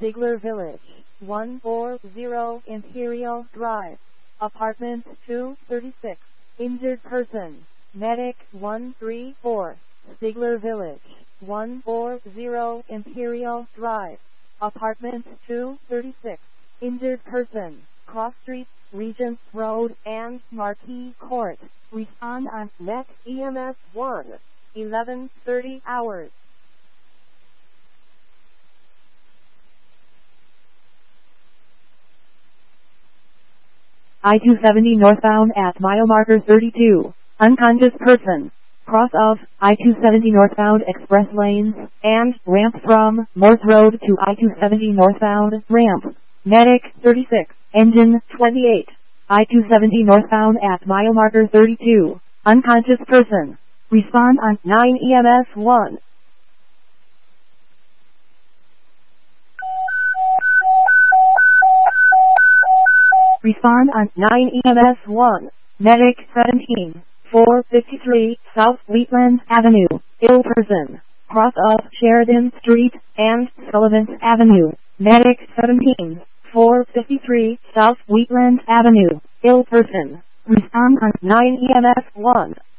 Ziegler Village, 140 Imperial Drive, Apartment 236, injured person, medic 134, Ziegler Village, 140 Imperial Drive, Apartment 236, injured person, Cross Street, Regents Road, and Marquis Court. Respond on Net EMS 1, 11:30 hours. I-270 northbound at mile marker 32. Unconscious person. Cross of I-270 northbound express lanes and ramp from Morse Road to I-270 northbound ramp. Medic 36. Engine 28. I-270 northbound at mile marker 32. Unconscious person. Respond on 9 EMS 1. Respond on 9 EMS 1. Medic 17. 453 South Wheatland Avenue. Ill person. Cross of Sheridan Street and Sullivan Avenue. Medic 17. 453 South Wheatland Avenue. Ill person. Respond on 9 EMS 1.